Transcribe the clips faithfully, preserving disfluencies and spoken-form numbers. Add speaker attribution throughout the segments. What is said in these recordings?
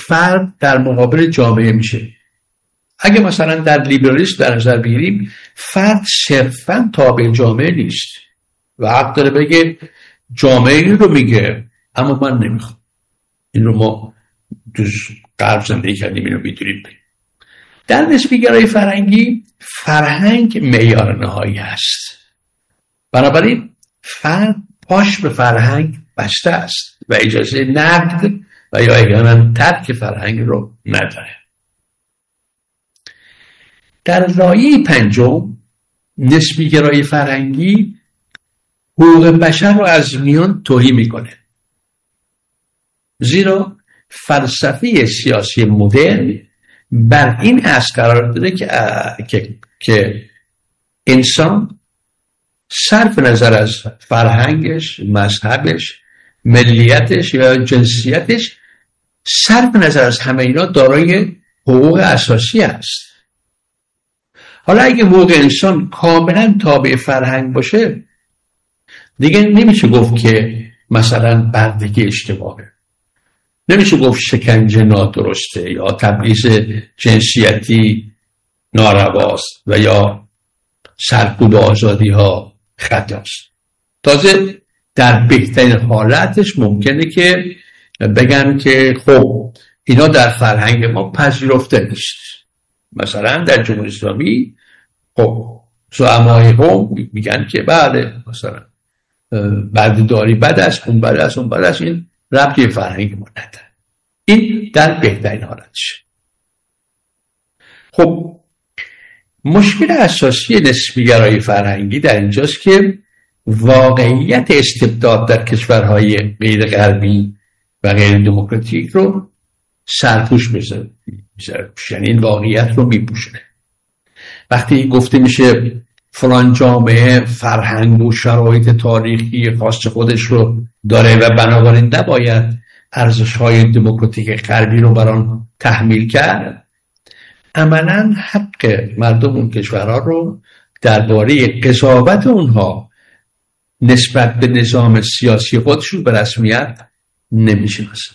Speaker 1: فرد در مقابل جامعه میشه. اگه مثلا در لیبرالیسم در نظر بگیریم، فرد صرفاً تابع جامعه نیست و حق داره بگه جامعه این رو میگه اما من نمیخوام. این رو ما دوز غرب زندگی کردیم، این رو میدونیم. در نسبی‌گرایی فرهنگی، فرهنگ معیار نهایی هست. بنابراین فرد پاش به فرهنگ بسته است و اجازه نقد و یا احیانا ترک فرهنگ رو نداره. در لایه پنجم، نسبی‌گرایی فرهنگی حقوق بشر رو از میان تهی میکنه، زیرا فلسفه سیاسی مدرن بر این اساس قرار داده که, که, که انسان صرف نظر از فرهنگش، مذهبش، ملیتش یا جنسیتش، صرف نظر از همه اینا دارای حقوق اساسی است. حالا اگه حقوق انسان کاملا تابع فرهنگ باشه، دیگه نمیشه گفت که مثلا بردگی اشتباهه، نمیشه گفت شکنجه نادرسته یا تبعیض جنسیتی نارواست و یا سرکوب آزادی ها خطاست. تازه در بهترین حالتش ممکنه که بگن که خب اینا در فرهنگ ما پذیرفته نیست. مثلا در جمهوری اسلامی خب زعمای قوم میگن که بله مثلا بردهداری بد است، اون بد است، اون بد است، این ربطی به فرهنگ ما نداره. این در بهترین حالتش. خب مشکل اساسی نسبی‌گرایی فرهنگی در اینجاست که واقعیت استبداد در کشورهای غیر غربی و غیر دموکراتیک رو سرپوش بذاره، یعنی این واقعیت رو میپوشونه. وقتی گفته میشه فلان جامعه فرهنگ و شرایط تاریخی خاص خودش رو داره و بنابراین نباید ارزش‌های دموکراتیک غربی رو بران تحمیل کرد، عملاً حق مردم اون کشورها رو درباره قضاوت اونها نسبت به نظام سیاسی خودشون به رسمیت نمیشناسن.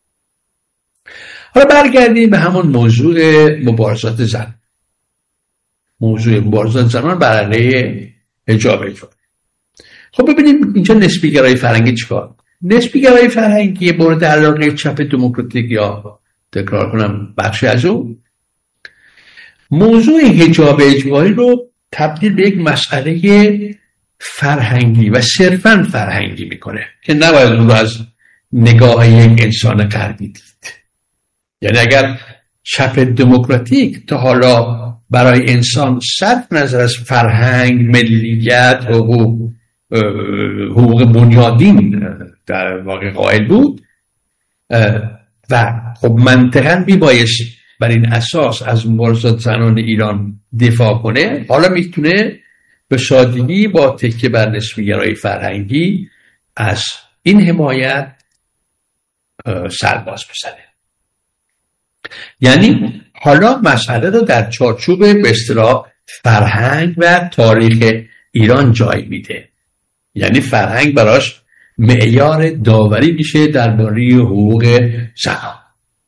Speaker 1: حالا برگردیم به همون موضوع مبارزات زن. موضوع مبارزات زنان بر علیه حجاب اجباری. خب ببینیم اینجا نسبی‌گرایی فرهنگی چیکار؟ نسبی‌گرایی فرهنگی مورد علاقه چپ دموکراتیک یا تکرار کنم بخشی از اون، موضوع حجاب اجباری رو تبدیل به یک مسئله فرهنگی و صرفاً فرهنگی میکنه که نباید اون رو از نگاه یک انسان غربی دید. یعنی اگر چپ دموکراتیک تا حالا برای انسان صرف نظر از فرهنگ، ملیت، حقوق حقوق بنیادین در واقع قائل بود و خب منطقاً میبایست بر این اساس از مبارزات زنان ایران دفاع کنه، حالا میتونه به سادگی با تکیه بر نسبی‌گرایی فرهنگی از این حمایت سرباز بزنه. یعنی حالا مسئله رو در چارچوب به اصطلاح فرهنگ و تاریخ ایران جای میده. یعنی فرهنگ براش معیار داوری میشه درباره حقوق زنان.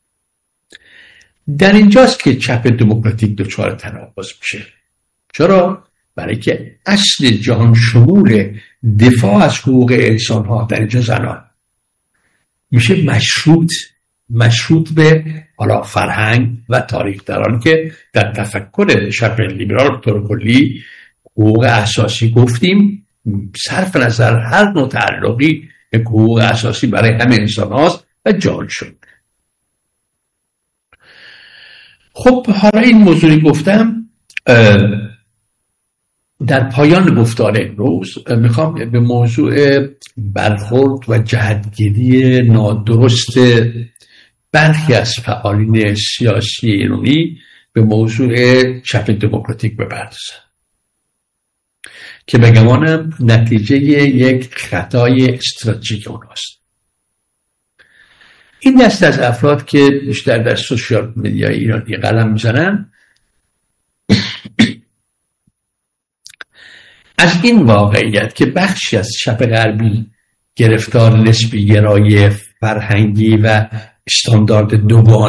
Speaker 1: در اینجاست که چپ دموکراتیک دچار تناقض میشه. چرا؟ برای که اصل جهان شمول دفاع از حقوق انسان ها در اینجا زنان میشه مشروط مشروط به حالا فرهنگ و تاریخ، در حالی که در تفکر چپ لیبرال به طور کلی حقوق اساسی گفتیم صرف نظر هر نوع تعلقی به حقوق اساسی برای همه انسان هاست و جان شد. خب حالا این موضوعی گفتم، در پایان گفتار امروز میخوام به موضوع برخورد و جهتگیری نادرست برخی از فعالین سیاسی ایرانی به موضوع چپ دموکراتیک بپردازم که بگمانم نتیجه یک خطای استراتژیک اوناست. این دست از افراد که بیشتر در سوشیال مدیا ایرانی قلم میزنن از این واقعیت که بخشی از چپ غربی گرفتار نسبی‌گرایی فرهنگی و استاندارد دوگانه